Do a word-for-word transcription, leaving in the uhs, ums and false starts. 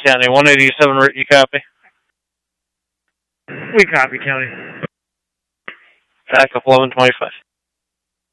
County, one eighty-seven, you copy? We copy, County. Back up eleven twenty-five.